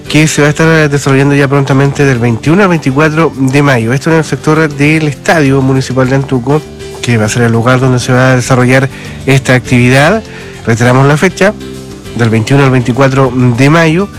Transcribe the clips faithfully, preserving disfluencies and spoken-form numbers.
que se va a estar desarrollando ya prontamente del veintiuno al veinticuatro de mayo. Esto en el sector del Estadio Municipal de Antuco, que va a ser el lugar donde se va a desarrollar esta actividad. Reiteramos la fecha, del veintiuno al veinticuatro de mayo,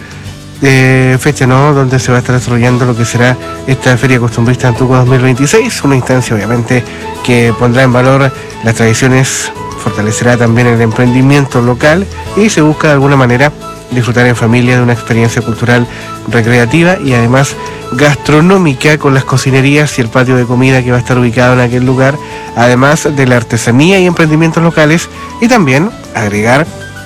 eh, fecha no donde se va a estar desarrollando lo que será esta Feria Costumbrista Antuco dos mil veintiséis, una instancia obviamente que pondrá en valor las tradiciones, fortalecerá también el emprendimiento local y se busca de alguna manera disfrutar en familia de una experiencia cultural recreativa y además gastronómica con las cocinerías y el patio de comida que va a estar ubicado en aquel lugar, además de la artesanía y emprendimientos locales, y también agregar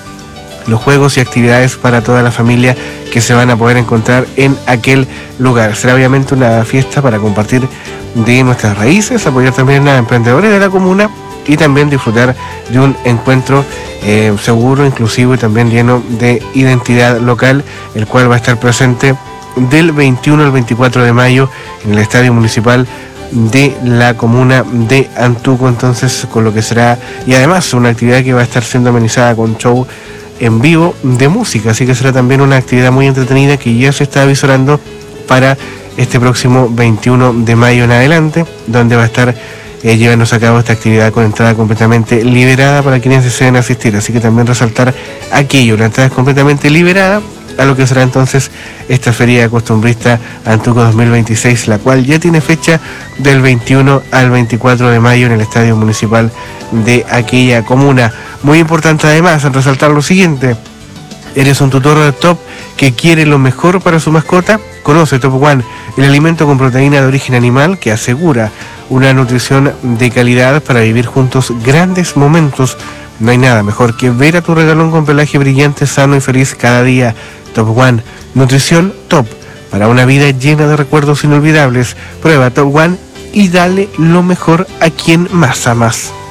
los juegos y actividades para toda la familia que se van a poder encontrar en aquel lugar. Será obviamente una fiesta para compartir de nuestras raíces, apoyar también a emprendedores de la comuna y también disfrutar de un encuentro eh, seguro, inclusivo y también lleno de identidad local, el cual va a estar presente del veintiuno al veinticuatro de mayo en el Estadio Municipal de la comuna de Antuco, entonces con lo que será, y además una actividad que va a estar siendo amenizada con show en vivo de música, así que será también una actividad muy entretenida que ya se está avisorando para este próximo veintiuno de mayo en adelante, donde va a estar eh, llevándose a cabo esta actividad con entrada completamente liberada para quienes deseen asistir, así que también resaltar aquello, la entrada es completamente liberada a lo que será entonces esta Feria Costumbrista Antuco dos mil veintiséis, la cual ya tiene fecha del veintiuno al veinticuatro de mayo en el Estadio Municipal de aquella comuna. Muy importante además en resaltar lo siguiente: ¿eres un tutor top que quiere lo mejor para su mascota? Conoce Top One, el alimento con proteína de origen animal que asegura una nutrición de calidad para vivir juntos grandes momentos. No hay nada mejor que ver a tu regalón con pelaje brillante, sano y feliz cada día. Top One, nutrición top para una vida llena de recuerdos inolvidables. Prueba Top One y dale lo mejor a quien más amas.